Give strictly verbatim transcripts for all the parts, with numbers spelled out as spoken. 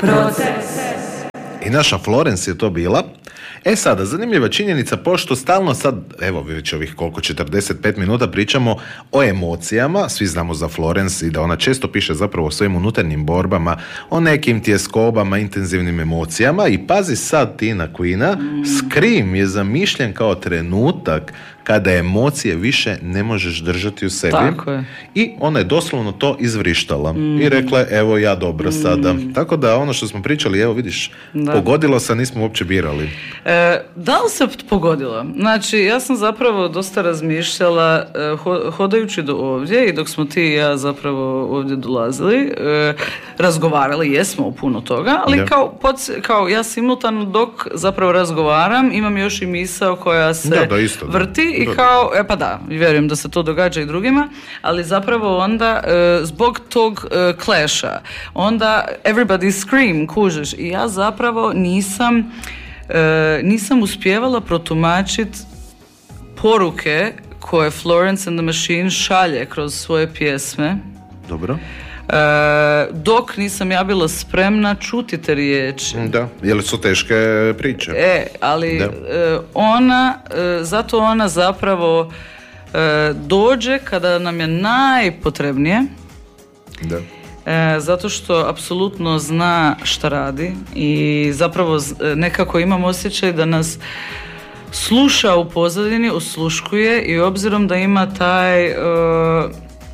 Proces. I naša Florence je to bila. E sada, zanimljiva činjenica, pošto stalno sad, evo već ovih koliko, četrdeset pet minuta pričamo o emocijama, svi znamo za Florence i da ona često piše zapravo o svojim unutarnjim borbama, o nekim tjeskobama, intenzivnim emocijama i pazi sad Tina Queena, mm. Scream je zamišljen kao trenutak kada emocije više ne možeš držati u sebi. Tako je. I ona je doslovno to izvrištala. Mm. I rekla je, evo ja dobra mm. sada. Tako da ono što smo pričali, evo vidiš, da. Pogodilo se, nismo uopće birali. E, da li se pogodilo? Znači, ja sam zapravo dosta razmišljala e, ho, hodajući do ovdje i dok smo ti i ja zapravo ovdje dolazili, e, razgovarali, jesmo o puno toga, ali ja. kao, pod, kao ja simultano dok zapravo razgovaram, imam još i misao koja se da, da, isto, da. vrti. I kao, e pa da, vjerujem da se to događa i drugima, ali zapravo onda e, zbog tog e, clasha, onda everybody scream, kužiš, i ja zapravo nisam e, nisam uspijevala protumačiti poruke koje Florence and the Machine šalje kroz svoje pjesme. Dobro. E, dok nisam ja bila spremna čuti te riječi. Da, jer su teške priče. E, ali e, ona, e, zato ona zapravo e, dođe kada nam je najpotrebnije. Da. E, zato što apsolutno zna šta radi i zapravo nekako imam osjećaj da nas sluša u pozadini, osluškuje i obzirom da ima taj... E,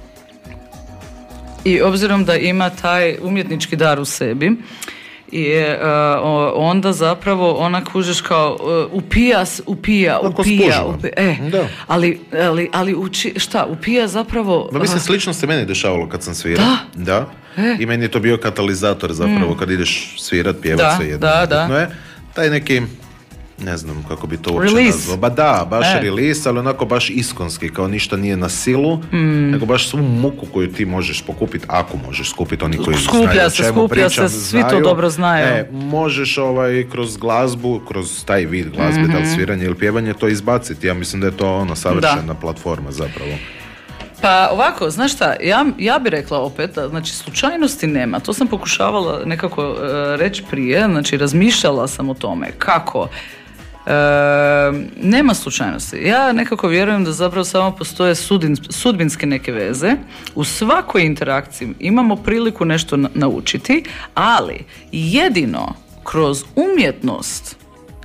I obzirom da ima taj umjetnički dar u sebi i uh, onda zapravo ona kužiš kao uh, upija, upija, upija, upija e, ali, ali, ali uči, šta, upija zapravo... Ma mislim, slično se meni dešavalo kad sam svirao. Da? Da. E. I meni je to bio katalizator zapravo mm. kad ideš svirat, pjevat se jedno. Da, da. Je taj neki... ne znam kako bi to uopće nazvao. Ba da, baš e. release, ali onako baš iskonski, kao ništa nije na silu, mm. nego baš svu muku koju ti možeš pokupiti, ako možeš skupiti, oni koji skuplja znaju se, o čemu skuplja pričam, se, svi to dobro znaju. E, možeš ovaj, kroz glazbu, kroz taj vid glazbe, mm-hmm. da li sviranje ili pjevanje, to izbaciti. Ja mislim da je to ono savršena da. platforma zapravo. Pa ovako, znaš šta, ja, ja bi rekla opet, znači slučajnosti nema, to sam pokušavala nekako uh, reći prije, znači razmišljala sam o tome kako E, nema slučajnosti. Ja nekako vjerujem da zapravo samo postoje sudin, sudbinske neke veze. U svakoj interakciji imamo priliku nešto na, naučiti, ali jedino kroz umjetnost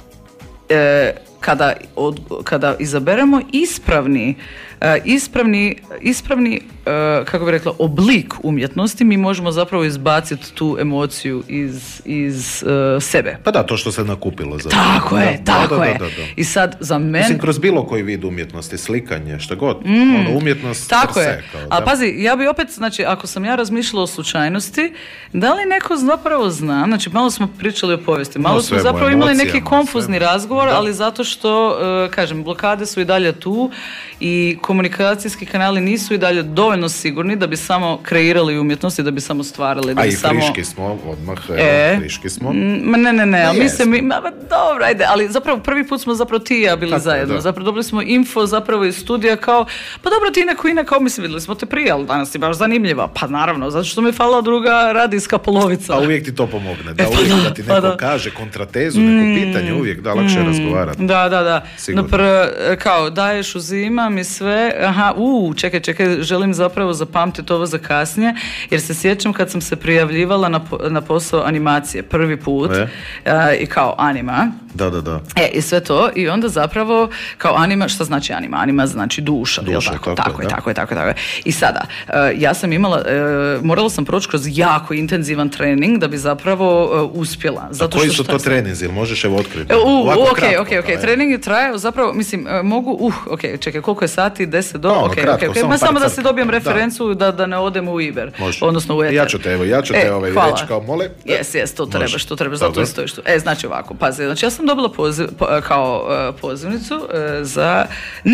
e, kada, od, kada izaberemo ispravni Uh, ispravni, ispravni uh, kako bi rekla, oblik umjetnosti, mi možemo zapravo izbaciti tu emociju iz, iz uh, sebe. Pa da, to što se nakupilo. Zapravo. Tako je, da, tako da, je. Da, da, da. I sad za mene... Mislim, kroz bilo koji vid umjetnosti, slikanje, šta god, mm, ono, umjetnost... Tako je, kao, ali pazi, ja bi opet, znači, ako sam ja razmišljala o slučajnosti, da li neko zapravo zna, znači, malo smo pričali o povijesti, malo no, smo zapravo imali neki konfuzni sve. razgovor, da. ali zato što, uh, kažem, blokade su i dalje tu i komunikacijski kanali nisu i dalje dovoljno sigurni da bi samo kreirali umjetnost i da bi samo stvarali. Da A bi i samo... friški smo, odmah, evo, e, friški smo. Ma ne, ne, ne, ali mislim, mi, ma, dobro, ajde, ali zapravo prvi put smo zapravo ti i ja bili Tako, zajedno. Da. Zapravo dobili smo info zapravo iz studija kao, pa dobro, Tina Queena, kao mislim, vidjeli smo te prije, ali danas ti baš zanimljiva. Pa naravno, zato što mi je falila druga radijska polovica. A uvijek ti to pomogne, da e, pa uvijek da, da ti neko pa da. kaže kontratezu, neko mm, pitanje, uvijek da lakše mm, razgovarati. Da, da, da. Napr, kao, daješ, uzimam i sve, aha, u, čekaj, čekaj, želim zapravo zapamtiti ovo za kasnije, jer se sjećam kad sam se prijavljivala na, na posao animacije prvi put e? a, i kao anima. Da, da, da. E, i sve to, i onda zapravo kao anima, šta znači anima? Anima znači duša, duša tako? Tako, tako, je, tako je, tako je, tako je. I sada, uh, ja sam imala, uh, morala sam proći kroz jako intenzivan trening da bi zapravo uh, uspjela. Zato A koji što su to sam... treninzi, ili možeš evo otkriti? Uh, uh, ok, ok, ok, trening je trajao, zapravo, mislim, uh, mogu, uh, ok, čekaj, koliko je sati, deset do, no, ok, kratko, ok, ok, samo, samo da si dobijem referencu da, da ne odem u Iber, može. Odnosno u Eter. Ja ću te, evo, ja ću te e, ovaj reći kao mole. Jes, jes, to trebaš, to trebaš, zato isto što. E, znači ovako, pazi, znači ja sam dobila poziv, po, kao uh, pozivnicu uh, za, ne,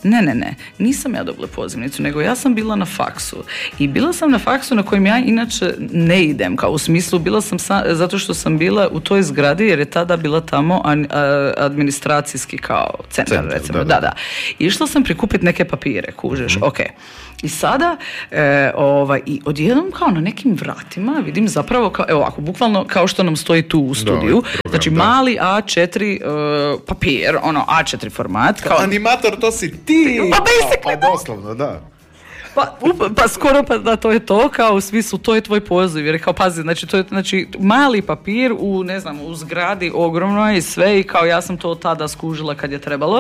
Ne, ne, ne. Nisam ja dobila pozivnicu, nego ja sam bila na faksu. I bila sam na faksu na kojem ja inače ne idem, kao u smislu bila sam sa, zato što sam bila u toj zgradi jer je tada bila tamo an, a, administracijski kao centar, centar recimo. Da, da. da, da. Išla sam prikupiti neke papire, kužeš, mm-hmm. ok. I sada, e, ovaj, i odjednom kao na nekim vratima vidim zapravo, kao, evo ovako, bukvalno kao što nam stoji tu u studiju, da, program, znači da. mali A četiri uh, papir, ono A četiri format. Kao, kao animator, to si ti! Pa basically, pa doslovno, da. Pa, up, pa skoro pa da, to je to, kao u smislu, to je tvoj poziv, jer kao pazi, znači to je znači, mali papir u, ne znam, u zgradi ogromno i sve i kao ja sam to tada skužila kad je trebalo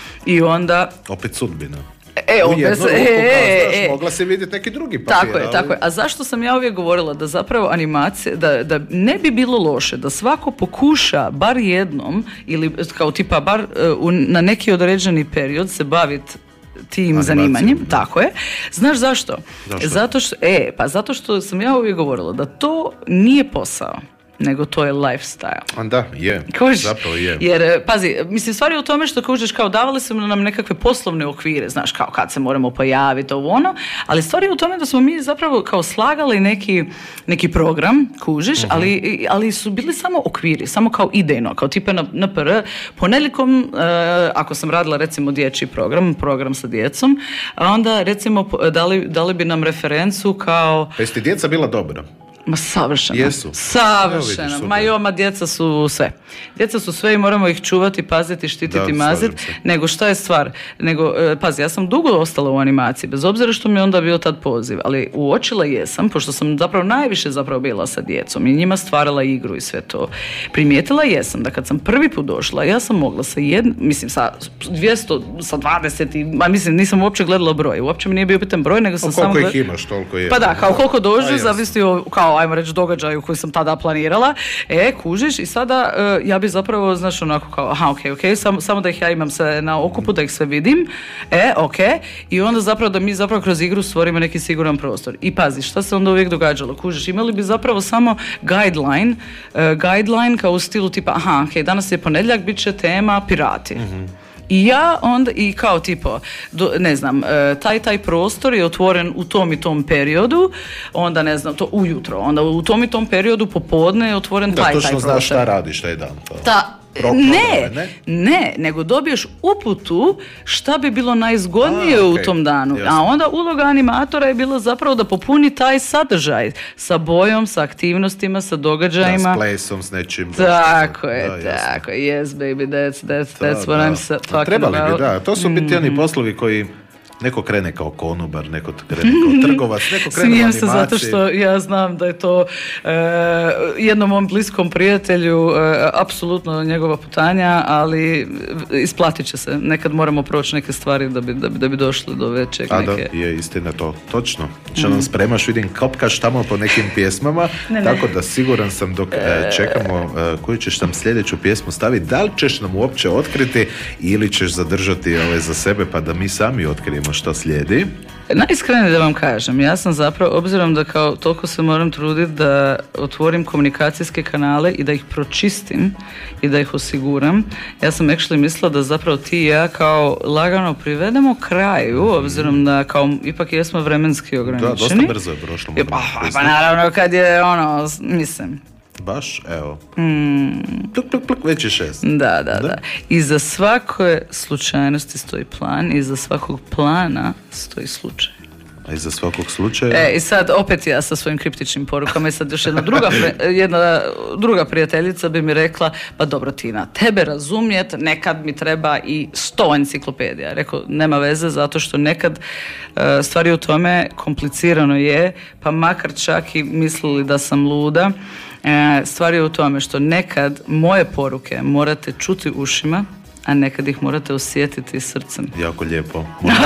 i onda... Opet sudbina. E, u jednu ruku, e, znaš, e, mogla si vidjeti neki drugi papir. Tako je, ali... tako je. A zašto sam ja uvijek govorila da zapravo animacija, da, da ne bi bilo loše da svako pokuša bar jednom ili kao tipa bar uh, na neki određeni period se baviti tim animacijom, zanimanjem, ne? Tako je. Znaš zašto? Zašto? Zato što, e, pa zato što sam ja uvijek govorila da to nije posao, nego to je lifestyle. Da, je. Kuž, zapravo je. Jer, pazi, mislim, stvari u tome što kužeš, kao davali su nam nekakve poslovne okvire, znaš, kao kad se moramo pojaviti, ovo ono, ali stvari u tome da smo mi zapravo kao slagali neki, neki program, kužiš, uh-huh. ali, ali su bili samo okviri, samo kao idejno, kao tipa na, na P R, ponedjeljkom, uh, ako sam radila recimo dječji program, program sa djecom, a onda recimo dali, dali bi nam referencu kao... Pa jeste djeca bila dobra? Ma savršeno. Jesu. Savršeno. Evo, ma jo, ma djeca su sve. Djeca su sve i moramo ih čuvati, paziti, štititi, maziti. Nego šta je stvar? Nego, e, pazi, ja sam dugo ostala u animaciji, bez obzira što mi je onda bio tad poziv, ali uočila jesam, pošto sam zapravo najviše zapravo bila sa djecom i njima stvarala igru i sve to. Primijetila jesam da kad sam prvi put došla, ja sam mogla sa jedn, mislim sa dvjesto, sa dvadeset, i, ma mislim nisam uopće gledala broj. Uopće mi nije bio pitan broj, nego sam samo... Koliko ih imaš, toliko je. Pa da, kao koliko dođe, zavisi o, kao ajmo reći događaju koji sam tada planirala, e, kužiš i sada uh, ja bi zapravo, znaš, onako kao, aha, ok, ok, samo, samo da ih ja imam se na okupu, da ih sve vidim, e, ok, i onda zapravo da mi zapravo kroz igru stvorimo neki siguran prostor. I pazi, šta se onda uvijek događalo, kužiš, imali bi zapravo samo guideline, uh, guideline kao u stilu tipa, aha, ok, danas je ponedjeljak, bit će tema pirati. Mm-hmm. I ja onda, i kao tipo, do, ne znam, taj taj prostor je otvoren u tom i tom periodu, onda ne znam, to ujutro, onda u tom i tom periodu popodne je otvoren da, taj taj prostor. Da, točno znaš šta radiš, šta je dan. To. Ta, ne, ne, ne, nego dobiješ uputu šta bi bilo najzgodnije a, okay. u tom danu. Jasne. A onda uloga animatora je bila zapravo da popuni taj sadržaj sa bojom, sa aktivnostima, sa događajima. Da, s plesom, s nečim. Tako je, da, tako je. Yes, baby, that's, that's, that's da, what da. I'm talking Trebali about. Bi, da. To su biti mm. oni poslovi koji neko krene kao konobar, neko krene kao trgovac, neko krene u animaciji. Smijem se zato što ja znam da je to e, jednom mom bliskom prijatelju e, apsolutno njegova putanja, ali isplatit će se. Nekad moramo proći neke stvari da bi, da bi, da bi došli do većeg A neke... da, je istina to, točno. Što mm. nam spremaš, vidim, kopkaš tamo po nekim pjesmama, ne, tako ne. Da siguran sam dok e, čekamo e, koju ćeš nam sljedeću pjesmu staviti, da li ćeš nam uopće otkriti ili ćeš zadržati ove za sebe pa da mi sami otkrijemo što slijedi? Najiskrenije da vam kažem, ja sam zapravo, obzirom da kao toliko se moram truditi da otvorim komunikacijske kanale i da ih pročistim i da ih osiguram, ja sam actually mislila da zapravo ti i ja kao lagano privedemo kraju, obzirom da kao ipak jesmo vremenski ograničeni. Da, dosta brzo je prošlo. Pa, pa naravno kad je ono, mislim... Baš, evo. Mm. Pluk, pluk, pluk, već je šest. Da, da, da, da. I za svake slučajnosti stoji plan i za svakog plana stoji slučaj. A iza svakog slučaja? E, i sad opet ja sa svojim kriptičnim porukama i sad još jedna druga, jedna druga prijateljica bi mi rekla, pa dobro Tina, tebe razumjet, nekad mi treba i sto enciklopedija. Rekao, nema veze, zato što nekad uh, stvari u tome komplicirano je, pa makar čak i mislili da sam luda. E, stvar je u tome što nekad moje poruke morate čuti ušima, a nekad ih morate osjetiti srcem. Jako lijepo.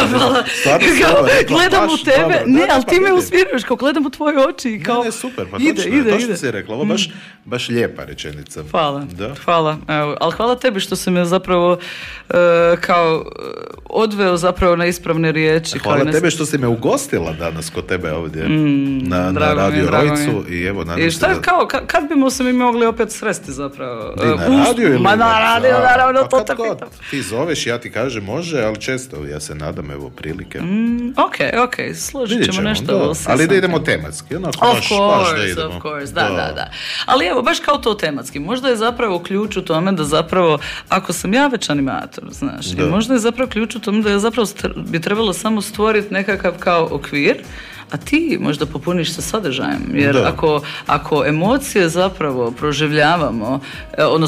Gledam u tebe, dobro, ne, ali ti me usmjeruješ, kao gledam u tvoje oči i kao... Ne, ne, super, pa ide, točno, ide, to ide. što si rekla, ovo baš, baš lijepa rečenica. Hvala, da? hvala. Evo, ali hvala tebi što si me zapravo uh, kao uh, odveo zapravo na ispravne riječi. Hvala kao tebe što si me ugostila danas kod tebe ovdje mm, na, na Radio Rojcu i evo nadam I šta je, da... kao, kad, kad bimo se mi mogli opet sresti zapravo? Di, na radiju ili? Ma na radiju, naravno, to tako evo, ti zoveš, ja ti kažem može, ali često, ja se nadam, evo, prilike. Mm, ok, ok, složit ćemo, ćemo nešto. Da. Ali da idemo tematski. Onako, of baš, course, baš da idemo. of course, da, da, da, da. Ali evo, baš kao to tematski. Možda je zapravo ključ u tome da zapravo, ako sam ja već animator, znaš, i možda je zapravo ključ u tome da je zapravo bi trebalo samo stvoriti nekakav kao okvir, a ti možda popuniš sa sadržajem. Jer ako, ako emocije zapravo proživljavamo, odnosno